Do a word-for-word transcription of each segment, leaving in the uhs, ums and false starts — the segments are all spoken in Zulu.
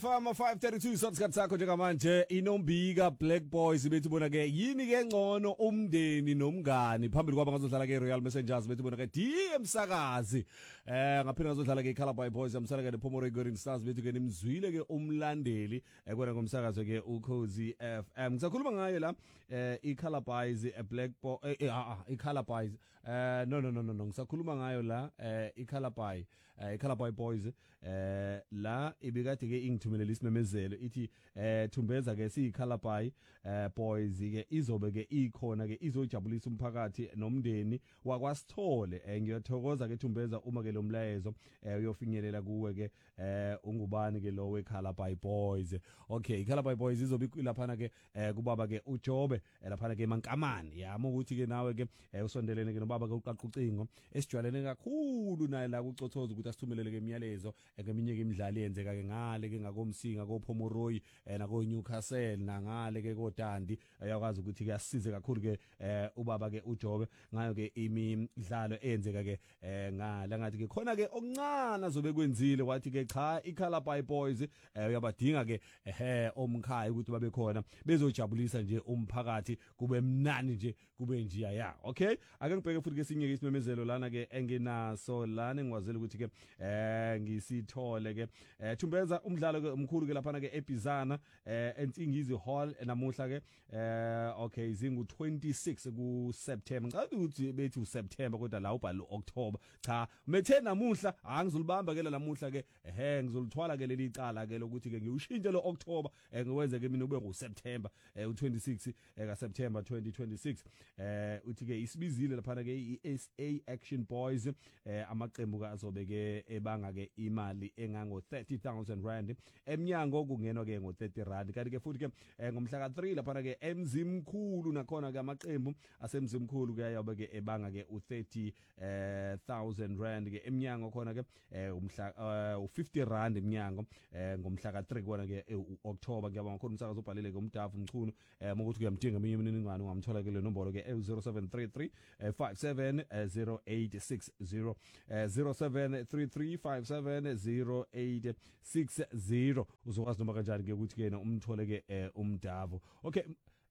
Fama five thirty-two sosikhathi sakho njengamanje inombika Black Boys bethi bona ke yini ke ngcono umndeni nomngani phambili kwaba ngazodlala ke Royal Messengers bethi bona ke D M Sakazi eh ngaphinde ngazodlala ke Calabar Boys amsala ke Pomoro Golden Stars bethi ke nimzwile ke umlandeli ekwena ngomsakazo ke uKhosi F M ngisakhuluma ngayo la eh iCalabar eh Black Boy eh ah iCalabar eh no no no no ngisakhuluma ngayo la eh iCalabar eh iCalabar Boys eh la ibikade ke ingithumele lisimemezelo ithi eh Thumbeza ke siyiCalabar eh Boys ke izobe ke ikhona ke izojabulisa umphakathi nomndeni wakwaSithole eh ngiyathokoza ke Thumbeza uma ke lo mlayezo eh uyofinyelela kuwe ke eh ungubani ke lo weCalabar Boys. Okay, iCalabar Boys izobe ilaphana ke eh kubaba ke uJobe laphana ke eMankamane yama ukuthi ke nawe ke usondelene ke nobaba ke uqaqacingo esijwalene kakhulu naye la kucothoza ukuthi asithumelele ke imiyalezo ngeminye ke imidlalo yenzeka ke ngale ke ngakomsinga koPomoroyi nako Newcastle nangale ke koDandi ayakwazi ukuthi ke asisize kakhulu ke ubaba ke uJobe ngayo ke imidlalo eyenzeka ke ngala ngathi ke khona ke okuncane azobe kwenzile wathi ke cha iCalabar Boys uyabadinga ke ehe omkhaya ukuthi babe khona bezojabulisa nje umphakathi kube mnani nje kube nje ya okay ake ngibheke futhi ke sinye ke isimemezelo lana ke engenaso lana ngwazela ukuthi ke eh ngisithole ke Thumbeza umdlalo ke umkhulu ke laphana ke eBizana eh eNtingizi Hall namuhla ke eh okay zingu twenty-six ku September ngicela ukuthi bethi u September kodwa la ubhalo October cha methe namuhla angizulibamba ke lamuhla ke ehe ngizolithwala ke leli icala ke lokuthi ke ngiushintshe lo October ngiwenze ke mina ube ngo September u twenty-six ka September twenty twenty-six eh uthi ke isibizile laphana ke iS A Action Boys eh amaqembu ka azobe ke ebanga ke imali engango thirty thousand rand emnyango kungenwa ke ngo thirty rand kanti ke futhi ke ngomhla ka three laphana ke emzimkhulu nakhona ke amaqembu asemzimkhulu ke ayabe ke ebanga ke u thirty thousand rand ke emnyango khona ke umhla u fifty rand emnyango ngomhla ka three kona ke uOctober ngiyabanga khona umsakazo ubhalile ke umdafu mchunu ukuthi kuyamdinga eminye imininingwane ungamthola ke le nombolo ke zero seven three three five seven zero eight six zero zero seven three three five seven zero eight six zero uzokwazi noma kanjani ke ukuthi ke umthole ke umdavu. Okay,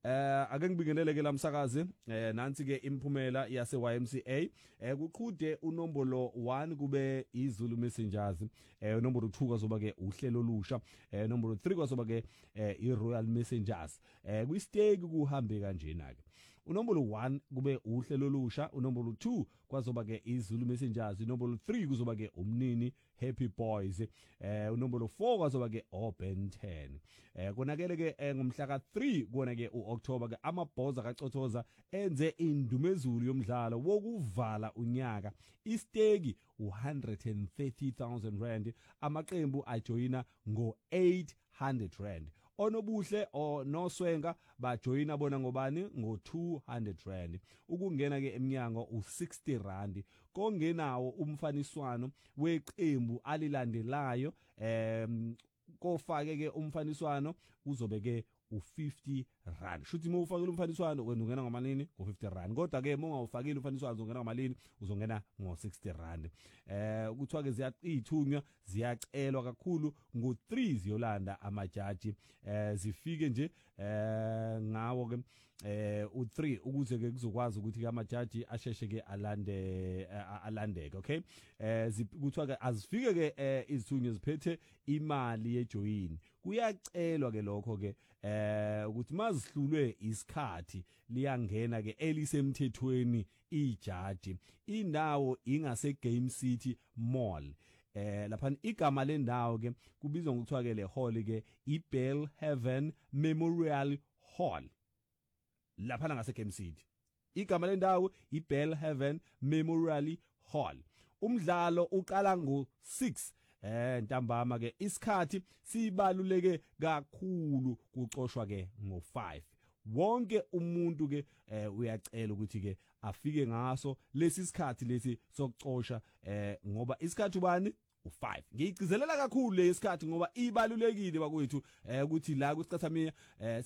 Eh ake ngibingelele ke lamsakazi eh nansi ke imphumela yase Y M C A eh kuqhude unombolo one kube iZulu Messengers eh unombolo two kwazoba ke uhlelo olusha eh unombolo three kwazoba ke iRoyal Messengers eh kwistake kuhambe kanjena ke unombolo one kube uhlelo olusha unombolo two kwazoba ke iZulu Messengers unombolo three kuzoba ke umnini Happy Boys eh unombolo four kwazoba ke Open ten eh konakele ke ngomhla ka three kona ke October ke amabhoza kacothoza enze indumezulu yomdlalo wokuvala unyaka isteki one hundred thirty thousand rand amaqembu ajoyina ngo eight hundred rand onobuhle onoswenga bajoyina bona ngobani ngo two hundred rand ukungena ke emnyango u sixty rand kongenawo umfaniswano weqembu alilandelayo em kofake ke umfaniswano uzobe ke u fifty rand shuthi uma ufakile umfaniswano wena ungena ngamalini ngo fifty rand kodwa ke uma ungawufakile umfaniswano uzongena ngamalini uzongena ngo sixty rand eh ukuthiwa ke ziyaqithunywa ziyacelwa kakhulu ngo three ziyolanda amajaji eh zifike nje eh ngawo ke eh u three ukuze ke kuzokwazi ukuthi ke amajaji asheshe ke alande alandeke. Okay, eh kuthiwa ke azifike ke izithunywa ziphethe imali yejoyini kuyacelwa ke lokho ke eh ukuthi mazihlulwe isikhathi liyangena ke elisemthethweni ijaji indawo ingase Game City Mall eh lapha igama lendawo ke kubizwa ngokuthiwa ke le hall ke iBell Heaven Memorial Hall lapha ngase Game City igama lendawo iBell Heaven Memorial Hall umdlalo uqala ngo six eh ntambama ke isikhathi sibaluleke kakhulu kucoshwa ke ngo five wonke umuntu ke uyacela ukuthi ke afike ngaso lesi sikhathi lesi sokucosha eh ngoba isikhathi ubani u-five. Ngiyigcizelela kakhulu lesikhathi ngoba ibalulekile bakwethu eh ukuthi la kuSicathamiya eh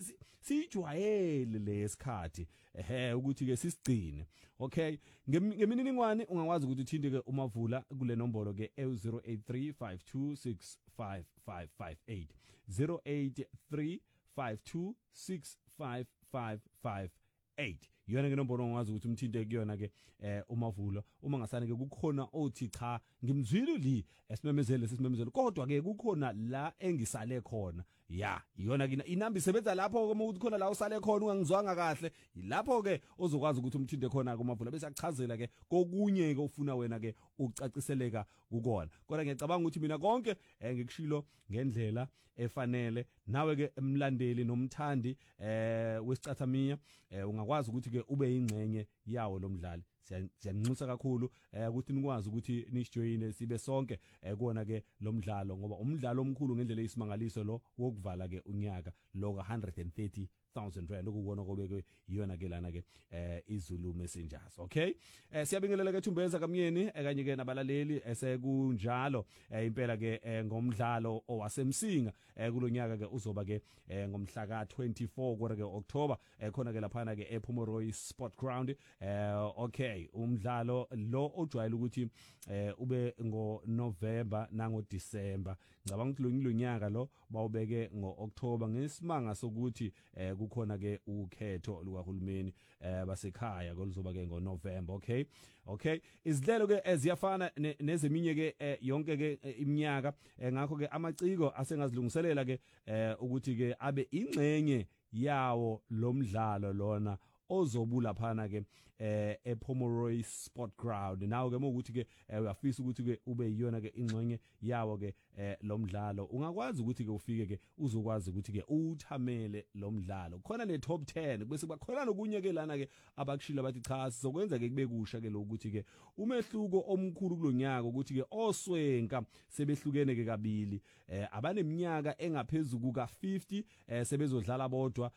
sijwayele lesikhathi eh ukuthi ke sisigcine. Okay, ngemininingwane ungakwazi ukuthi uthinte ke uMavula kule nombolo ke zero eight three five two six five five five eight zero eight three five two six five five five eight. Yona ke nombolo ongwazi ukuthi umthinte kuyona ke eh uMavula uma ngasane ke kukhona othi cha ngimzwile li esimemezele sesimemezele kodwa ke kukhona la engisale khona ya yona ke inamba isebenza lapho uma ukuthi khona la usale khona ungangizwanga kahle lapho ke ozokwazi ukuthi umthinte khona kuMavula bese akuchazela ke kokunye ke ufuna wena ke ucaciseleka ukona kodwa ngiyacabanga ukuthi mina konke ngikushilo ngendlela efanele nawe ke emlandeli nomthandi eh wesicathamiya ungakwazi ukuthi ke ube ingcenye yawo lo mdlali siyanxusa kakhulu ukuthi nikwazi ukuthi nisjoyine sibe sonke kuona ke lo mdlalo ngoba umdlalo omkhulu ngendlela eyisimangaliso lo wokuvala ke unyaka lo ka one hundred thirty thousand rand ukuwona kobeke iyona ke lana ke eh iZulu Messengers. Okay, eh siyabingelela ke Thumbeza kaMyeni kanye ke nabalaleli esekunjalo impela ke ngomdlalo owasemsinga kulonyaka ke uzoba ke ngomhla ka twenty-four kodwa ke October khona ke lapha ke ePhomoroyi Sport Ground. eh okay, umdlalo lo ojwayele ukuthi ube ngo November nango December. Ngicabanga ukuthi lo ngilonyaka lo bawubeke ngo October ngesimanga sokuthi kukhona ke ukhetho lukahulumeni eh basekhaya koluzoba ke ngo November. Okay, okay, izidlelo ke eziyafana nezeminye ke yonke ke iminyaka ngakho ke amaciko asengazilungiselela ke ukuthi ke abe ingcenye yawo lo mdlalo lona ozobula phana ke eh ePhomoroyi Sport Ground. Nawo ke ukuthi ke uyafisa ukuthi ke ube yiyona ke ingxenye yawo ke lo mdlalo ungakwazi ukuthi ke ufike ke uzokwazi ukuthi ke uthamele lo mdlalo khona ne top ten bese bakhona nokunye ke lana ke abakushila bathi cha sizokwenza ke kube kusha ke lo ukuthi ke umehluko omkhulu kulonyaka ukuthi ke oswenka sebehlukene ke kabili eh abaneminyaka engaphezulu kuka fifty eh sebezodlala bodwa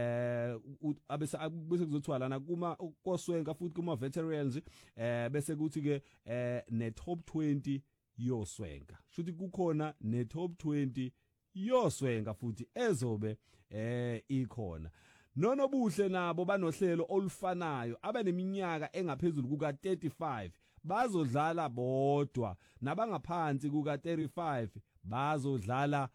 eh abese kuzothiwa lana kuma koswenka futhi kuma veterans eh bese kuthi ke eh ne top twenty yoswenka shuthi kukhona ne top twenty yoswenka futhi ezobe eh ikhona nonobuhle nabo banohlelo olufanayo abaneminyaka engaphezulu kuka thirty-five bazodlala bodwa nabangaphansi kuka thirty-five bazodlala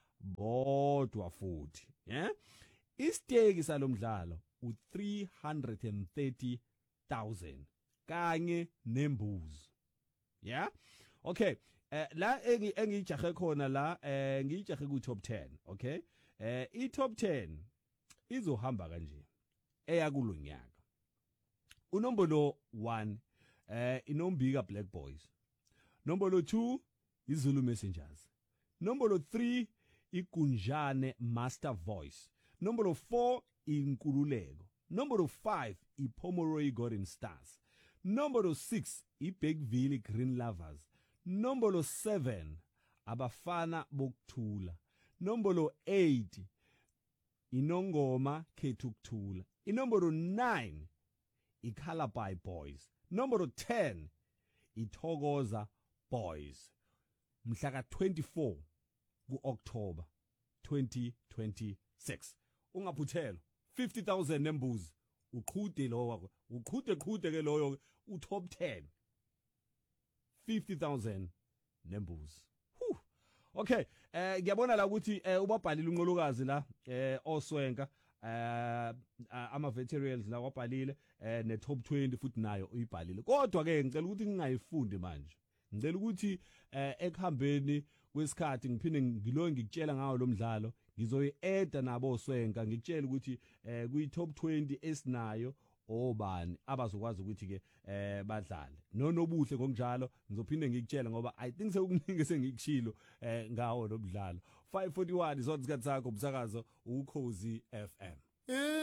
bodwa futhi yeah istake salomdlalo u three hundred thirty thousand kanye nembuzi. Yeah, okay, eh la engijahe khona la eh ngijahe ku top ten. Okay, eh I top ten izohamba kanje eya kulonyaka. Unombolo one eh inombika Black Boys, nombolo two iZulu Messengers, nombolo three iGunjane Master Voice, nombolo four Inkululeko, number five iPhomoroyi Golden Stars, number six iBergville Green Lovers, number seven Abafana Bokuthula, number eight Inongoma Kethukuthula, number nine iCalabai Boys, number ten iThokoza Boys. Mhla ka twenty-four ku October twenty twenty-six. Ungaphuthelo fifty thousand nembuzi uqhude lo wakho uqhude qhude ke loyo u top ten fifty thousand nembuzi. Okay, eh ngiyabona la ukuthi ubabhalile unqolokazi la eh oswenka eh ama veterans la wabhalile eh ne top twenty futhi nayo uyibhalile kodwa ke ngicela ukuthi ngingayifundi manje ngicela ukuthi eh ekuhambeni kwesikhathi ngiphinde ngilo ngikutshela ngawo lo mdlalo ngizoyi-add nabo oswenka ngikutshela ukuthi eh kuyi top twenty esinayo obani abazokwazi ukuthi ke eh badlale nonobuhle ngokunjalo ngizophinde ngikutshela ngoba I think sekuningi sengikushilo eh ngawo lo mdlalo five forty-one izona isikhathi sakho umsakazo uKhozi F M.